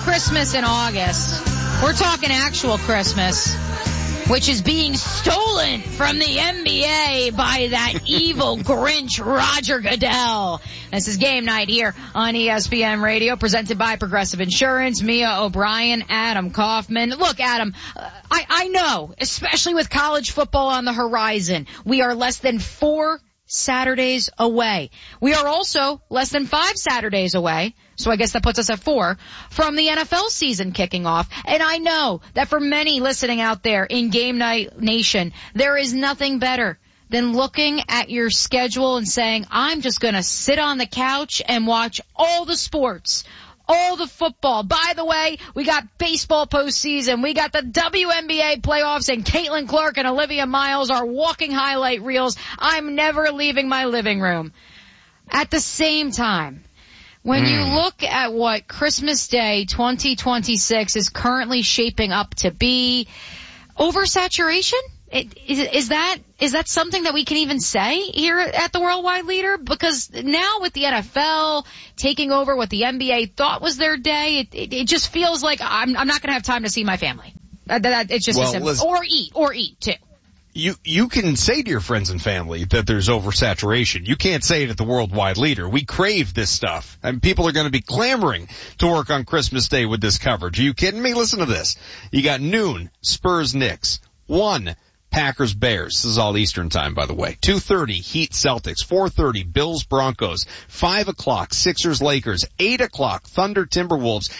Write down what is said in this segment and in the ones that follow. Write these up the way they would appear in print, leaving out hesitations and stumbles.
Christmas in August. We're talking actual Christmas, which is being stolen from the NBA by that evil Grinch, Roger Goodell. This is Game Night here on ESPN Radio, presented by Progressive Insurance. Mia O'Brien, Adam Kaufman. Look, Adam, I know, especially with college football on the horizon, we are less than 4 Saturdays away. We are also less than 5 Saturdays away, so I guess that puts us at 4, from the NFL season kicking off. And I know that for many listening out there in Game Night Nation, there is nothing better than looking at your schedule and saying, I'm just going to sit on the couch and watch all the sports, all the football. By the way, we got baseball postseason. We got the WNBA playoffs, and Caitlin Clark and Olivia Miles are walking highlight reels. I'm never leaving my living room. At the same time, when you look at what Christmas Day 2026 is currently shaping up to be, oversaturation? Is that something that we can even say here at the Worldwide Leader? Because now with the NFL taking over what the NBA thought was their day, it just feels like I'm not going to have time to see my family. It's just as simple. Or eat too. You can say to your friends and family that there's oversaturation. You can't say it at the Worldwide Leader. We crave this stuff. And people are going to be clamoring to work on Christmas Day with this coverage. Are you kidding me? Listen to this. You got noon, Spurs Knicks. 1, Packers Bears. This is all Eastern time, by the way. 2:30, Heat Celtics. 4:30, Bills Broncos. 5 o'clock, Sixers Lakers. 8 o'clock, Thunder Timberwolves.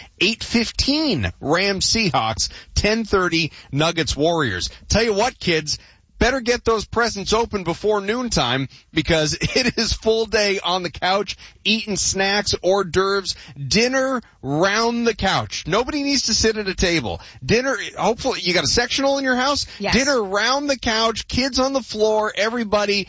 8:15, Rams Seahawks. 10:30, Nuggets Warriors. Tell you what, kids, better get those presents open before noontime, because it is full day on the couch, eating snacks, hors d'oeuvres, dinner round the couch. Nobody needs to sit at a table. Dinner, hopefully, you got a sectional in your house? Yes. Dinner round the couch, kids on the floor, everybody,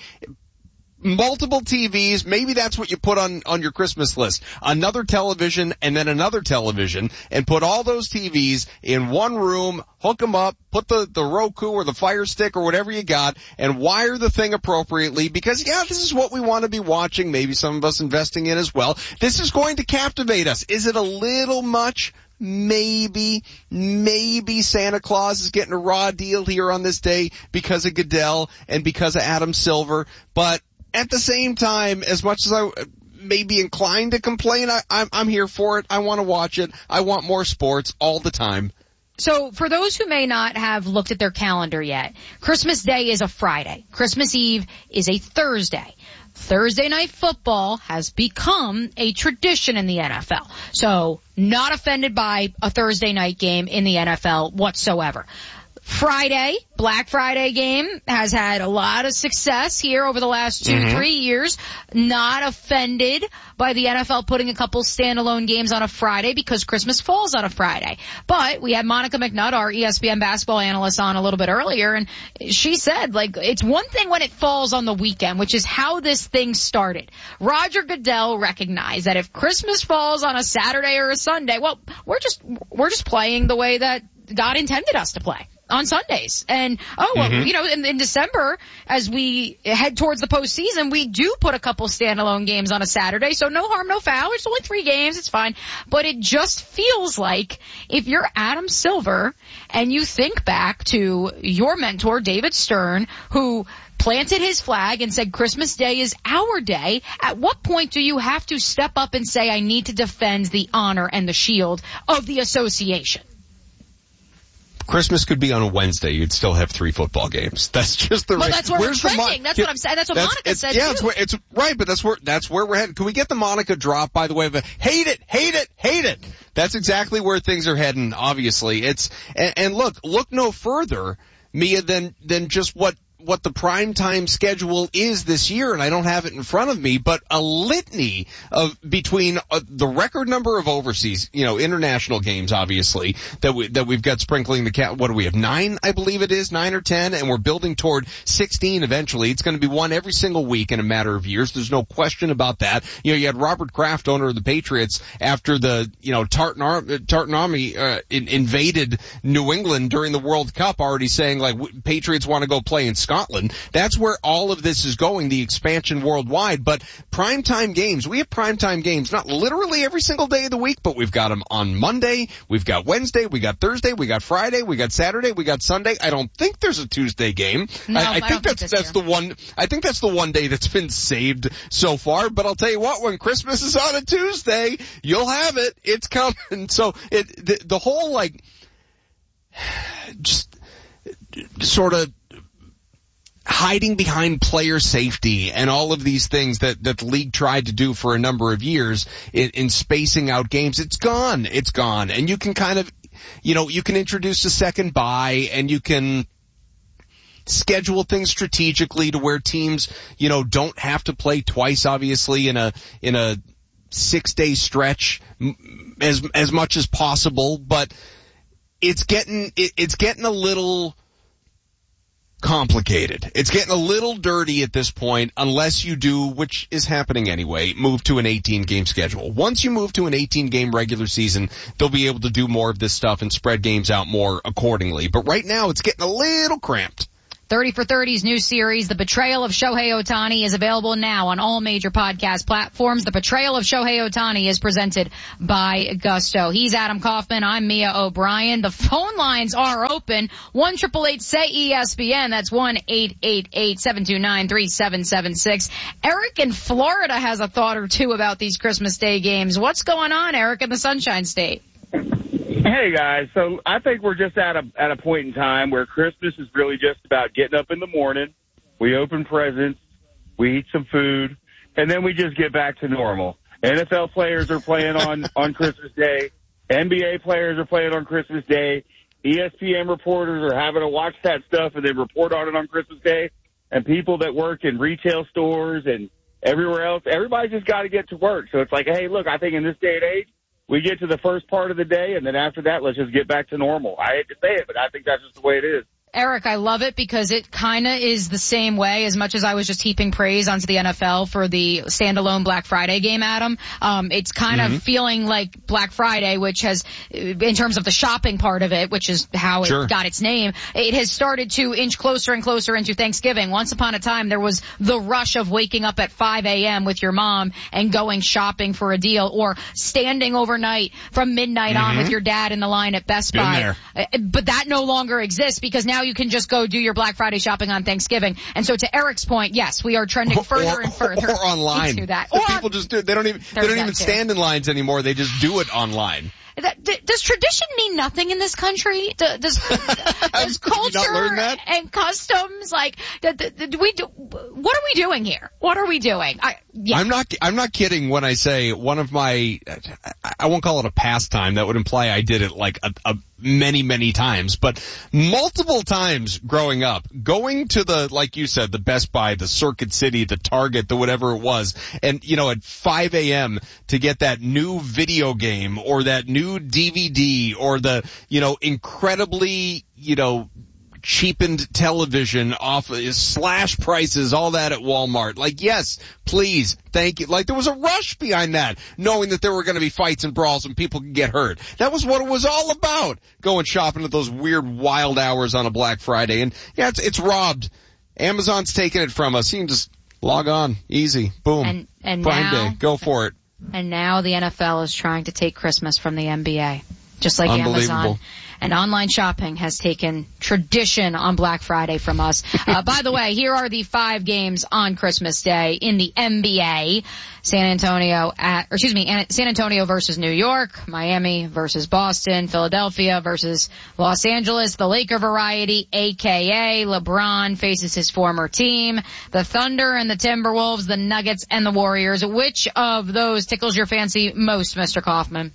multiple TVs. Maybe that's what you put on your Christmas list. Another television and then another television, and put all those TVs in one room, hook them up, put the Roku or the Fire Stick or whatever you got, and wire the thing appropriately, because this is what we want to be watching. Maybe some of us investing in as well. This is going to captivate us. Is it a little much? Maybe Santa Claus is getting a raw deal here on this day because of Goodell and because of Adam Silver, but at the same time, as much as I may be inclined to complain, I'm here for it. I want to watch it. I want more sports all the time. So for those who may not have looked at their calendar yet, Christmas Day is a Friday. Christmas Eve is a Thursday. Thursday night football has become a tradition in the NFL. So not offended by a Thursday night game in the NFL whatsoever. Friday, Black Friday game, has had a lot of success here over the last 2-3 years. Not offended by the NFL putting a couple standalone games on a Friday because Christmas falls on a Friday. But we had Monica McNutt, our ESPN basketball analyst, on a little bit earlier, and she said, it's one thing when it falls on the weekend, which is how this thing started. Roger Goodell recognized that if Christmas falls on a Saturday or a Sunday, well, we're just playing the way that God intended us to play. On Sundays. And, in December, as we head towards the postseason, we do put a couple standalone games on a Saturday, so no harm, no foul. It's only 3 games, it's fine. But it just feels like if you're Adam Silver and you think back to your mentor, David Stern, who planted his flag and said Christmas Day is our day, at what point do you have to step up and say, I need to defend the honor and the shield of the association? Christmas could be on a Wednesday. You'd still have 3 football games. That's just the. Well, that's where we're trending. That's what I'm saying. That's what Monica said. Yeah, too. it's right, but that's where we're headed. Can we get the Monica drop, by the way? But hate it. That's exactly where things are heading. Obviously, and look no further, Mia, than just what the primetime schedule is this year, and I don't have it in front of me, but a litany of between the record number of overseas, international games, obviously, that we've got sprinkling the what do we have? 9, I believe it is, 9 or 10, and we're building toward 16 eventually. It's going to be one every single week in a matter of years. There's no question about that. You had Robert Kraft, owner of the Patriots, after the, Tartan Army, invaded New England during the World Cup, already saying, Patriots want to go play in Scotland. That's where all of this is going, the expansion worldwide. But primetime games, we have primetime games, not literally every single day of the week, but we've got them on Monday, we've got Wednesday, we got Thursday, we got Friday, we got Saturday, we got Sunday. I don't think there's a Tuesday game. No, I think that's the one. I think that's the one day that's been saved so far. But I'll tell you what, when Christmas is on a Tuesday, you'll have it. It's coming. So the whole like just sort of hiding behind player safety and all of these things that the league tried to do for a number of years in spacing out games, it's gone. It's gone. And you can kind of, you can introduce a second bye, and you can schedule things strategically to where teams, don't have to play twice, obviously, in a 6-day stretch as much as possible. But it's getting a little complicated. It's getting a little dirty at this point, unless you do, which is happening anyway, move to an 18-game schedule. Once you move to an 18-game regular season, they'll be able to do more of this stuff and spread games out more accordingly. But right now, it's getting a little cramped. 30 for 30's new series, The Betrayal of Shohei Ohtani, is available now on all major podcast platforms. The Betrayal of Shohei Ohtani is presented by Gusto. He's Adam Kaufman. I'm Mia O'Brien. The phone lines are open. 1-888-SAY-ESPN. That's 1-888-729-3776. Eric in Florida has a thought or two about these Christmas Day games. What's going on, Eric, in the Sunshine State? Hey guys, so I think we're just at a point in time where Christmas is really just about getting up in the morning, we open presents, we eat some food, and then we just get back to normal. NFL players are playing on Christmas Day, NBA players are playing on Christmas Day, ESPN reporters are having to watch that stuff and then report on it on Christmas Day, and people that work in retail stores and everywhere else, everybody just got to get to work. So it's like, hey, look, I think in this day and age, we get to the first part of the day, and then after that, let's just get back to normal. I hate to say it, but I think that's just the way it is. Eric, I love it because it kind of is the same way. As much as I was just heaping praise onto the NFL for the standalone Black Friday game, Adam, it's kind of feeling like Black Friday, which has, in terms of the shopping part of it, which is how it got its name, it has started to inch closer and closer into Thanksgiving. Once upon a time, there was the rush of waking up at 5 a.m. with your mom and going shopping for a deal, or standing overnight from midnight on with your dad in the line at Best Buy. But that no longer exists, because now you can just go do your Black Friday shopping on Thanksgiving. And so to Eric's point, yes, we are trending further and further or online. into that. Or people just do it. They don't even stand in lines anymore. They just do it online. Does tradition mean nothing in this country? Does culture and customs, like, what are we doing here? What are we doing? I'm not kidding when I say one of my, I won't call it a pastime. That would imply I did it like many times, but multiple times growing up, going to the, like you said, the Best Buy, the Circuit City, the Target, the whatever it was, and, at 5 a.m. to get that new video game or that new DVD or the, incredibly, cheapened television off slash prices, all that at Walmart. Like, yes, please, thank you. Like, there was a rush behind that, knowing that there were going to be fights and brawls and people could get hurt. That was what it was all about, going shopping at those weird, wild hours on a Black Friday. And yeah, it's robbed. Amazon's taking it from us. You can just log on, easy, boom, and Prime now, Day, go for it. And now the NFL is trying to take Christmas from the NBA, just like Amazon. And online shopping has taken tradition on Black Friday from us. By the way, here are the 5 games on Christmas Day in the NBA. San Antonio versus New York, Miami versus Boston, Philadelphia versus Los Angeles, the Laker variety, aka LeBron faces his former team, the Thunder and the Timberwolves, the Nuggets and the Warriors. Which of those tickles your fancy most, Mr. Kaufman?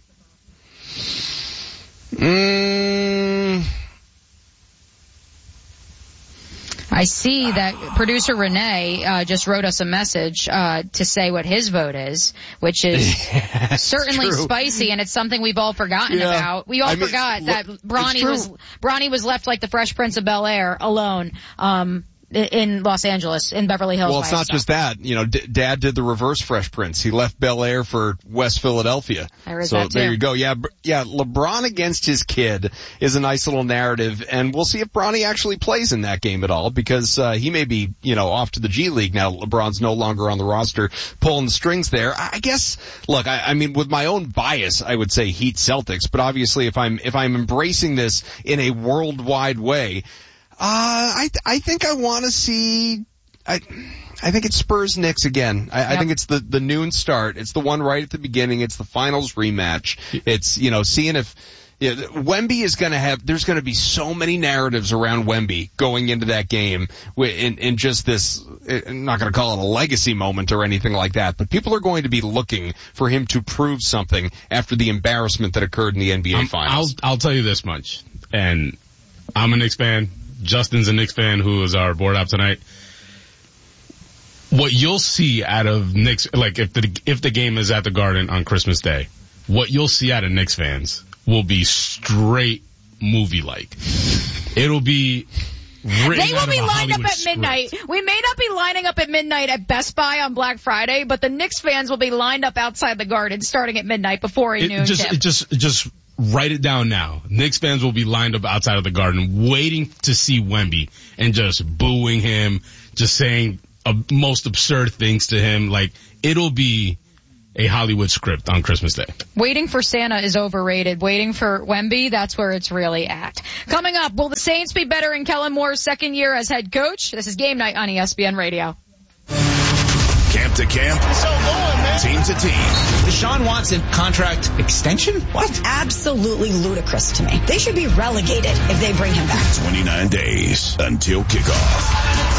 I see that producer Renee just wrote us a message to say what his vote is, which is certainly spicy, and it's something we've all forgotten about. We all forgot that Bronny was left like the Fresh Prince of Bel-Air, alone. in Los Angeles, in Beverly Hills. Well, it's not just that. You know, Dad did the reverse Fresh Prince. He left Bel Air for West Philadelphia. I heard so that too. There you go. Yeah, LeBron against his kid is a nice little narrative, and we'll see if Bronny actually plays in that game at all, because he may be, you know, off to the G League now. LeBron's no longer on the roster pulling the strings there. I guess, look, I mean, with my own bias, I would say Heat Celtics, but obviously if I'm embracing this in a worldwide way, I think I want to see, I think it's Spurs Knicks again. I think it's the noon start. It's the one right at the beginning. It's the finals rematch. It's, you know, seeing if, Wemby is going to have, there's going to be so many narratives around Wemby going into that game in just this, I'm not going to call it a legacy moment or anything like that, but people are going to be looking for him to prove something after the embarrassment that occurred in the NBA finals. I'll tell you this much, and I'm a Knicks fan. Justin's a Knicks fan who is our board op tonight. What you'll see out of Knicks, like if the game is at the Garden on Christmas Day, what you'll see out of Knicks fans will be straight movie-like. It'll be written They will out be of a lined up Hollywood at script. midnight. We may not be lining up at midnight at Best Buy on Black Friday, but the Knicks fans will be lined up outside the Garden starting at midnight before a noon tip. Just write it down now. Knicks fans will be lined up outside of the Garden waiting to see Wemby and just booing him, just saying most absurd things to him. Like, it'll be a Hollywood script on Christmas Day. Waiting for Santa is overrated. Waiting for Wemby, that's where it's really at. Coming up, will the Saints be better in Kellen Moore's second year as head coach? This is Game Night on ESPN Radio. Camp to camp, so going, man. Team to team. Deshaun Watson contract extension? What? Absolutely ludicrous to me. They should be relegated if they bring him back. 29 days until kickoff.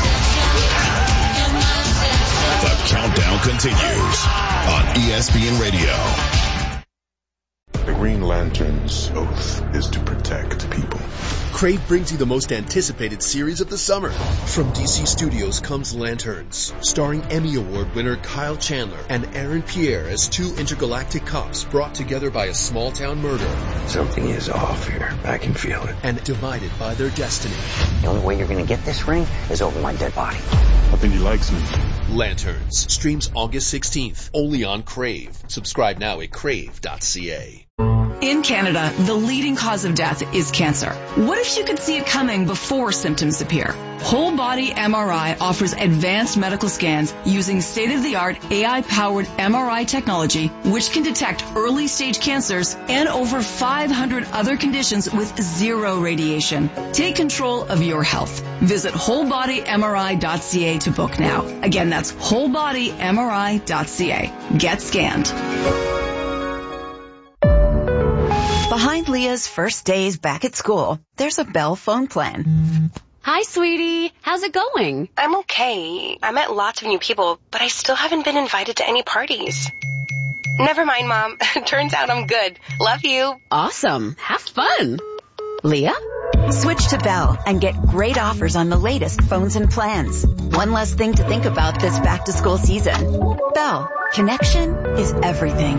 The countdown continues on ESPN Radio. The Green Lantern's oath is to protect people. Crave brings you the most anticipated series of the summer. From DC Studios comes Lanterns, starring Emmy Award winner Kyle Chandler and Aaron Pierre as two intergalactic cops brought together by a small-town murder. Something is off here. I can feel it. And divided by their destiny. The only way you're going to get this ring is over my dead body. I think he likes me. Lanterns streams August 16th, only on Crave. Subscribe now at crave.ca. In Canada, the leading cause of death is cancer. What if you could see it coming before symptoms appear? Whole Body MRI offers advanced medical scans using state-of-the-art AI-powered MRI technology, which can detect early-stage cancers and over 500 other conditions with zero radiation. Take control of your health. Visit wholebodymri.ca to book now. Again, that's wholebodymri.ca. Get scanned. Behind Leah's first days back at school, there's a Bell phone plan. Hi, sweetie. How's it going? I'm okay. I met lots of new people, but I still haven't been invited to any parties. Never mind, Mom. Turns out I'm good. Love you. Awesome. Have fun. Leah? Switch to Bell and get great offers on the latest phones and plans. One less thing to think about this back-to-school season. Bell. Connection is everything.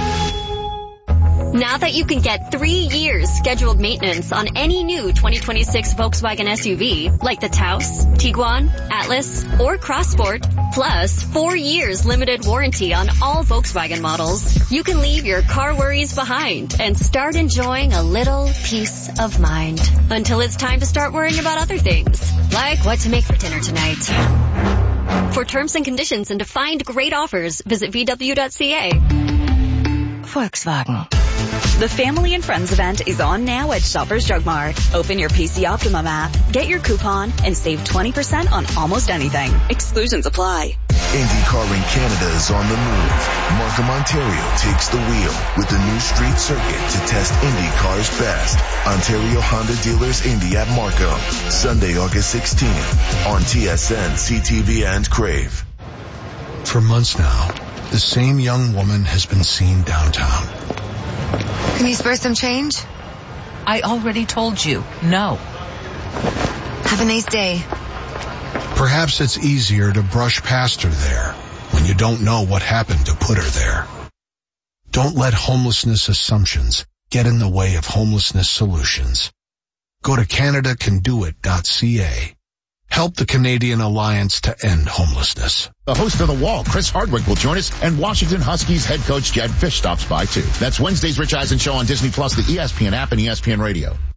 Now that you can get 3 years scheduled maintenance on any new 2026 Volkswagen SUV, like the Taos, Tiguan, Atlas, or Crossport, plus 4 years limited warranty on all Volkswagen models, you can leave your car worries behind and start enjoying a little peace of mind. Until it's time to start worrying about other things, like what to make for dinner tonight. For terms and conditions and to find great offers, visit VW.ca. Volkswagen. The Family and Friends event is on now at Shoppers Drug Mart. Open your PC Optimum app, get your coupon, and save 20% on almost anything. Exclusions apply. IndyCar in Canada is on the move. Markham, Ontario takes the wheel with the new street circuit to test IndyCar's best. Ontario Honda Dealers Indy at Markham. Sunday, August 16th on TSN, CTV, and Crave. For months now, the same young woman has been seen downtown. Can you spare some change? I already told you, no. Have a nice day. Perhaps it's easier to brush past her there when you don't know what happened to put her there. Don't let homelessness assumptions get in the way of homelessness solutions. Go to CanadaCanDoIt.ca. Help the Canadian Alliance to end homelessness. The host of The Wall, Chris Hardwick, will join us, and Washington Huskies head coach Jed Fish stops by too. That's Wednesday's Rich Eisen Show on Disney Plus, the ESPN app, and ESPN Radio.